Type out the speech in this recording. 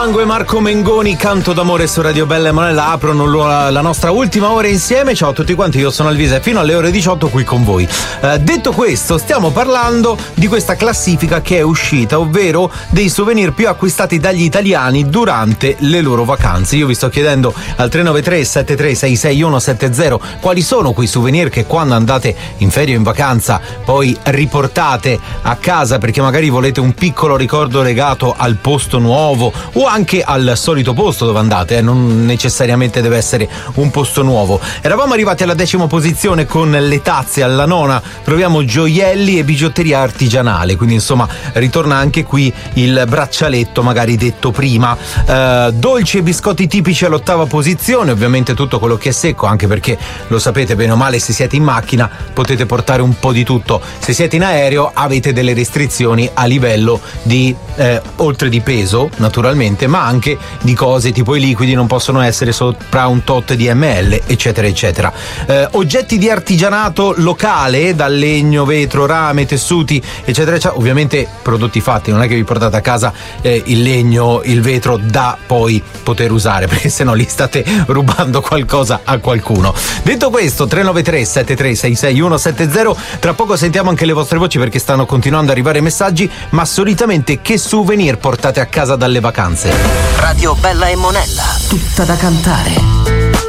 Tango e Marco Mengoni, Canto d'amore su Radio Bella e Monella aprono la nostra ultima ora insieme. Ciao a tutti quanti, io sono Alvise e fino alle ore 18 qui con voi. Detto questo, stiamo parlando di questa classifica che è uscita, ovvero dei souvenir più acquistati dagli italiani durante le loro vacanze. Io vi sto chiedendo al 393 73 66170 quali sono quei souvenir che quando andate in ferie o in vacanza poi riportate a casa perché magari volete un piccolo ricordo legato al posto nuovo o anche al solito posto dove andate, non necessariamente deve essere un posto nuovo. Eravamo arrivati alla 10ª posizione con le tazze, alla 9ª troviamo gioielli e bigiotteria artigianale, quindi insomma ritorna anche qui il braccialetto magari detto prima. Dolci e biscotti tipici all'8ª posizione, ovviamente tutto quello che è secco, anche perché lo sapete bene o male, se siete in macchina potete portare un po' di tutto, se siete in aereo avete delle restrizioni a livello di oltre di peso naturalmente, ma anche di cose tipo i liquidi non possono essere sopra un tot di ml, eccetera eccetera. Oggetti di artigianato locale, dal legno, vetro, rame, tessuti, eccetera eccetera, ovviamente prodotti fatti, non è che vi portate a casa il legno, il vetro da poi poter usare, perché sennò li state rubando qualcosa a qualcuno. Detto questo, 393 73 66170, tra poco sentiamo anche le vostre voci perché stanno continuando ad arrivare messaggi. Ma solitamente che souvenir portate a casa dalle vacanze? Radio Bella e Monella, tutta da cantare.